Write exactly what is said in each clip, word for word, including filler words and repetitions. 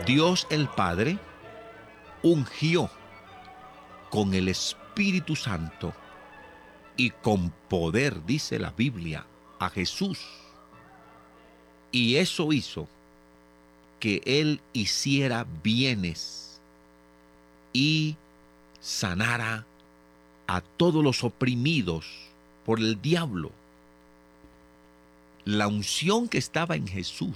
Dios el Padre ungió con el Espíritu Santo y con poder, dice la Biblia, a Jesús. Y eso hizo que Él hiciera bienes y sanara a todos los oprimidos por el diablo. La unción que estaba en Jesús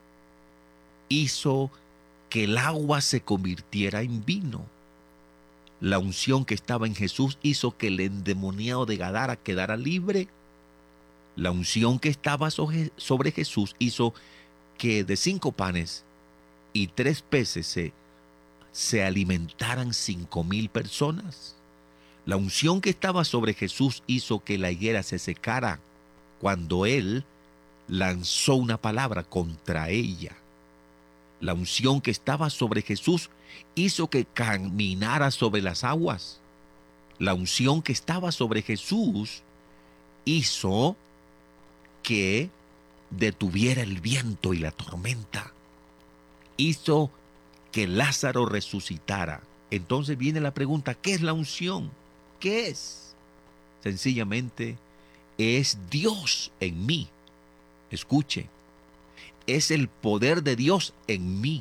hizo que el agua se convirtiera en vino. La unción que estaba en Jesús hizo que el endemoniado de Gadara quedara libre. La unción que estaba sobre Jesús hizo que de cinco panes y tres peces se, se alimentaran cinco mil personas. La unción que estaba sobre Jesús hizo que la higuera se secara cuando Él lanzó una palabra contra ella. La unción que estaba sobre Jesús hizo que caminara sobre las aguas. La unción que estaba sobre Jesús hizo que detuviera el viento y la tormenta. Hizo que Lázaro resucitara. Entonces viene la pregunta, ¿qué es la unción? ¿Qué es? Sencillamente, es Dios en mí. Escuche, es el poder de Dios en mí.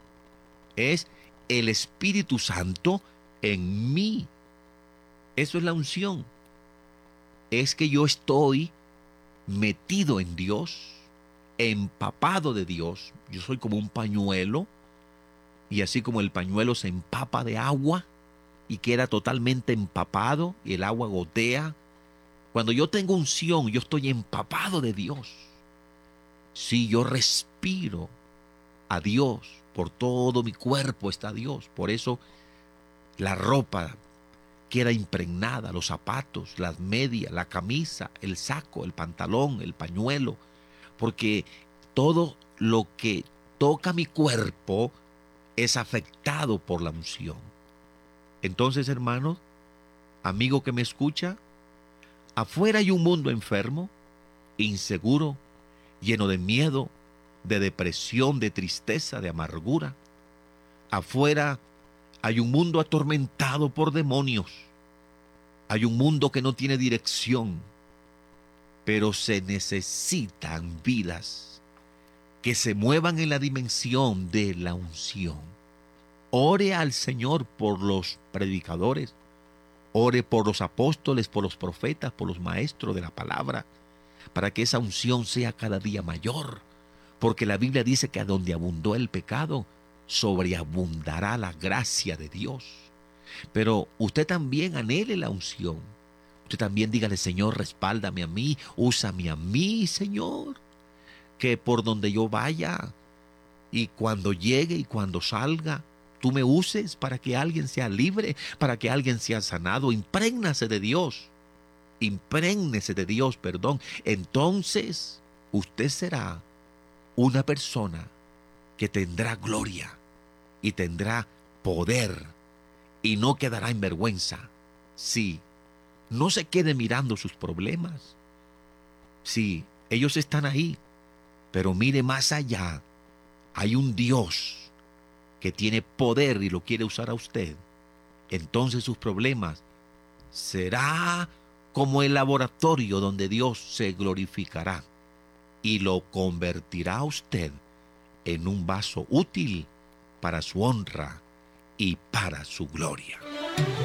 Es el Espíritu Santo en mí. Eso es la unción. Es que yo estoy metido en Dios, empapado de Dios. Yo soy como un pañuelo, y así como el pañuelo se empapa de agua y queda totalmente empapado y el agua gotea, cuando yo tengo unción, yo estoy empapado de Dios. Si yo respiro a Dios, por todo mi cuerpo está Dios. Por eso la ropa queda impregnada, los zapatos, las medias, la camisa, el saco, el pantalón, el pañuelo, porque todo lo que toca mi cuerpo es afectado por la unción. Entonces, hermanos, amigo que me escucha, afuera hay un mundo enfermo, inseguro, lleno de miedo, de depresión, de tristeza, de amargura. Afuera hay un mundo atormentado por demonios. Hay un mundo que no tiene dirección. Pero se necesitan vidas que se muevan en la dimensión de la unción. Ore al Señor por los predicadores. Ore por los apóstoles, por los profetas, por los maestros de la palabra, para que esa unción sea cada día mayor. Porque la Biblia dice que a donde abundó el pecado, sobreabundará la gracia de Dios. Pero usted también anhele la unción. Usted también dígale, Señor, respáldame a mí, úsame a mí, Señor. Que por donde yo vaya y cuando llegue y cuando salga, tú me uses para que alguien sea libre, para que alguien sea sanado. Imprégnase de Dios. Imprégnese de Dios, perdón. Entonces usted será una persona que tendrá gloria y tendrá poder y no quedará en vergüenza. Sí, no se quede mirando sus problemas. Sí, ellos están ahí, pero mire más allá. Hay un Dios que tiene poder y lo quiere usar a usted. Entonces sus problemas será como el laboratorio donde Dios se glorificará y lo convertirá a usted en un vaso útil para su honra y para su gloria.